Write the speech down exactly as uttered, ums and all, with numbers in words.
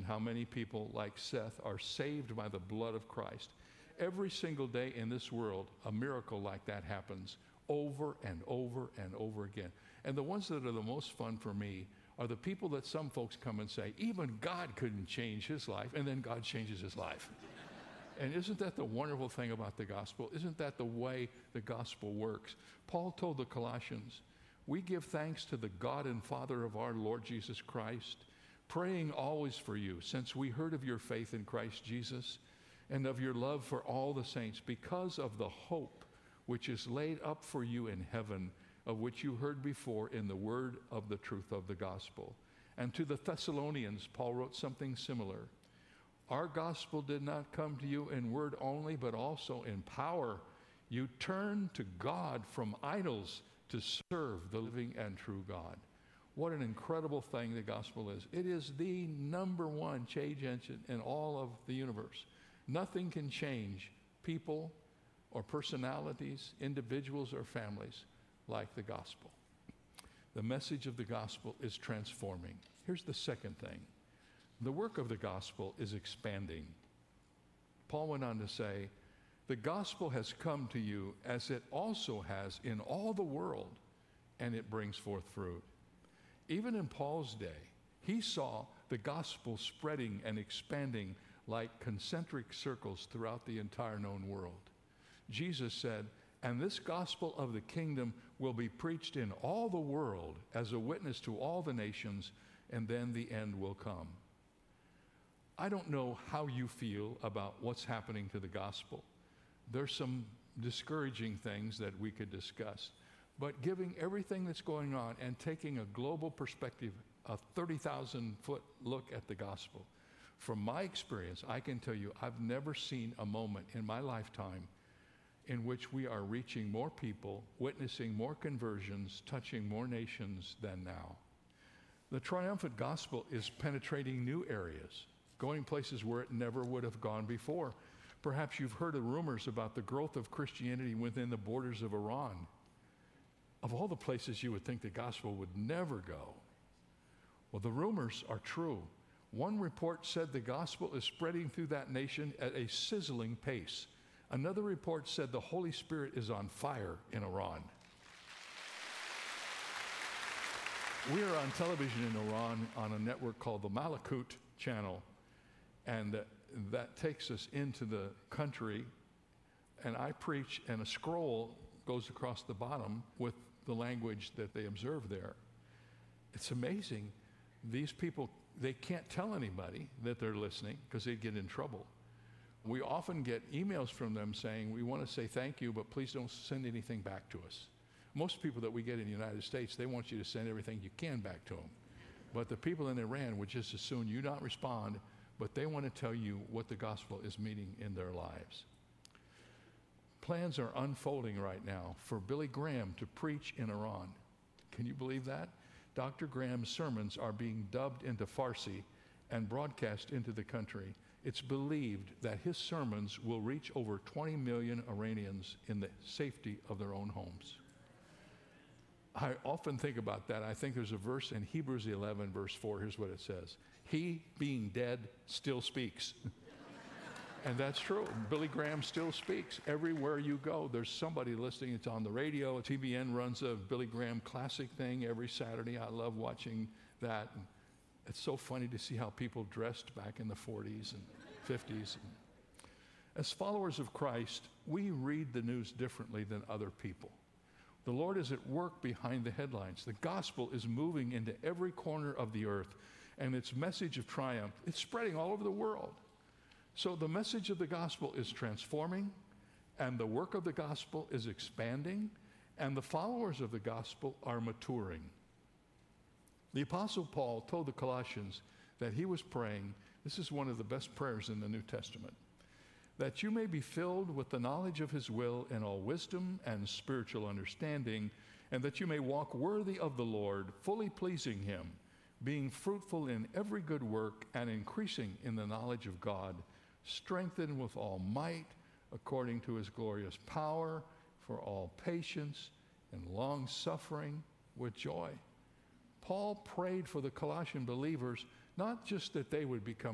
how many people like Seth are saved by the blood of Christ. Every single day in this world, a miracle like that happens over and over and over again. And the ones that are the most fun for me are the people that some folks come and say, even God couldn't change his life, and then God changes his life. And isn't that the wonderful thing about the gospel? Isn't that the way the gospel works? Paul told the Colossians, we give thanks to the God and Father of our Lord Jesus Christ, praying always for you, since we heard of your faith in Christ Jesus and of your love for all the saints, because of the hope which is laid up for you in heaven, of which you heard before in the word of the truth of the gospel. And to the Thessalonians, Paul wrote something similar. Our gospel did not come to you in word only, but also in power. You turned to God from idols to serve the living and true God. What an incredible thing the gospel is. It is the number one change engine in all of the universe. Nothing can change people or personalities, individuals or families like the gospel. The message of the gospel is transforming. Here's the second thing. The work of the gospel is expanding. Paul went on to say, the gospel has come to you as it also has in all the world, and it brings forth fruit. Even in Paul's day, he saw the gospel spreading and expanding like concentric circles throughout the entire known world. Jesus said, and this gospel of the kingdom will be preached in all the world as a witness to all the nations, and then the end will come. I don't know how you feel about what's happening to the gospel. There's some discouraging things that we could discuss, but giving everything that's going on and taking a global perspective, a thirty thousand foot look at the gospel, from my experience, I can tell you I've never seen a moment in my lifetime in which we are reaching more people, witnessing more conversions, touching more nations than now. The triumphant gospel is penetrating new areas, going places where it never would have gone before. Perhaps you've heard of rumors about the growth of Christianity within the borders of Iran. Of all the places you would think the gospel would never go. Well, the rumors are true. One report said the gospel is spreading through that nation at a sizzling pace. Another report said the Holy Spirit is on fire in Iran. We are on television in Iran on a network called the Malakut channel, and uh, that takes us into the country, and I preach, and a scroll goes across the bottom with the language that they observe there. It's amazing. These people, they can't tell anybody that they're listening because they get in trouble. We often get emails from them saying, we want to say thank you, but please don't send anything back to us. Most people that we get in the United States, they want you to send everything you can back to them. But the people in Iran would just as soon you not respond, but they want to tell you what the gospel is meaning in their lives. Plans are unfolding right now for Billy Graham to preach in Iran. Can you believe that? Doctor Graham's sermons are being dubbed into Farsi and broadcast into the country. It's believed that his sermons will reach over twenty million Iranians in the safety of their own homes. I often think about that. I think there's a verse in Hebrews eleven, verse four. Here's what it says. He, being dead, still speaks. And that's true. Billy Graham still speaks. Everywhere you go, there's somebody listening. It's on the radio. T B N runs a Billy Graham classic thing every Saturday. I love watching that. And it's so funny to see how people dressed back in the forties and fifties. As followers of Christ, we read the news differently than other people. The Lord is at work behind the headlines. The gospel is moving into every corner of the earth, and its message of triumph, it's spreading all over the world. So the message of the gospel is transforming, and the work of the gospel is expanding, and the followers of the gospel are maturing. The Apostle Paul told the Colossians that he was praying, this is one of the best prayers in the New Testament, that you may be filled with the knowledge of his will in all wisdom and spiritual understanding, and that you may walk worthy of the Lord, fully pleasing him, being fruitful in every good work and increasing in the knowledge of God, strengthened with all might according to his glorious power, for all patience and long suffering with joy. Paul prayed for the Colossian believers, not just that they would become